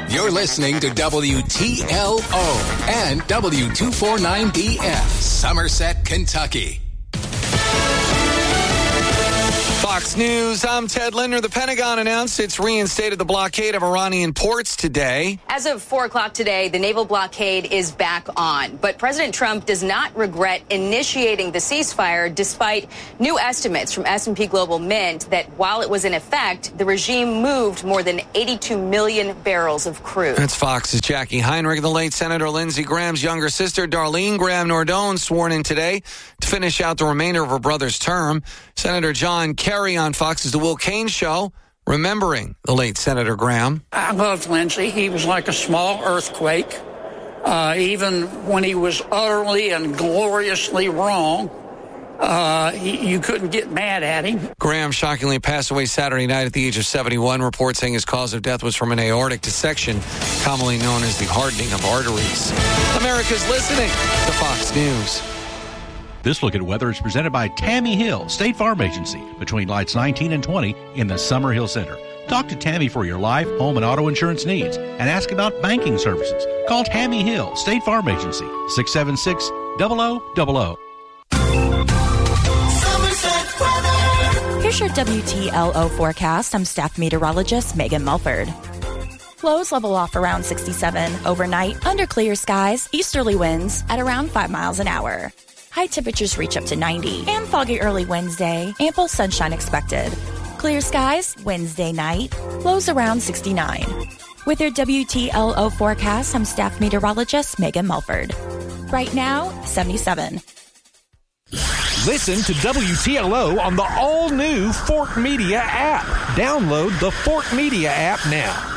You're listening to WTLO and W249BF, Somerset, Kentucky. Fox News, I'm Ted Linder. The Pentagon announced it's reinstated the blockade of Iranian ports today. As of 4 o'clock today, the naval blockade is back on. But President Trump does not regret initiating the ceasefire, despite new estimates from S&P Global Mint that while it was in effect, the regime moved more than 82 million barrels of crude. That's Fox's Jackie Heinrich. The late Senator Lindsey Graham's younger sister, Darlene Graham Nordone, sworn in today to finish out the remainder of her brother's term. Senator John Kerry on Fox's The Will Cain Show, remembering the late Senator Graham. I loved Lindsey. He was like a small earthquake. Even when he was utterly and gloriously wrong, you couldn't get mad at him. Graham shockingly passed away Saturday night at the age of 71. Reports saying his cause of death was from an aortic dissection, commonly known as the hardening of arteries. America's listening to Fox News. This look at weather is presented by Tammy Hill, State Farm Agency, between lights 19 and 20 in the Summer Hill Center. Talk to Tammy for your life, home, and auto insurance needs and ask about banking services. Call Tammy Hill, State Farm Agency, 676-0000. Here's your WTLO forecast. I'm staff meteorologist Megan Mulford. Lows level off around 67 overnight, under clear skies, easterly winds at around 5 miles an hour. High temperatures reach up to 90 and foggy early Wednesday. Ample sunshine expected. Clear skies Wednesday night. Lows around 69. With your WTLO forecast, I'm staff meteorologist Megan Mulford. Right now, 77. Listen to WTLO on the all-new Fort Media app. Download the Fort Media app now.